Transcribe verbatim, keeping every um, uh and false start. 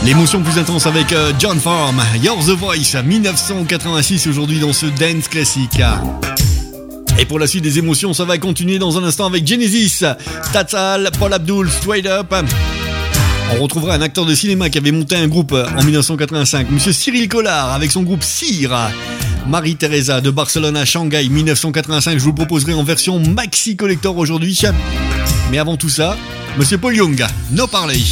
L'émotion plus intense avec euh, John Farm, You're the Voice, dix-neuf cent quatre-vingt-six aujourd'hui dans ce dance classique. Et pour la suite des émotions, ça va continuer dans un instant avec Genesis, Tatsal, Paul Abdul, Straight Up. On retrouvera un acteur de cinéma qui avait monté un groupe en dix-neuf cent quatre-vingt-cinq, Monsieur Cyril Collard, avec son groupe Cire. Marie-Thérèse de Barcelone à Shanghai, dix-neuf cent quatre-vingt-cinq, je vous le proposerai en version maxi collector aujourd'hui. Mais avant tout ça, Monsieur Paul Young, No Parley.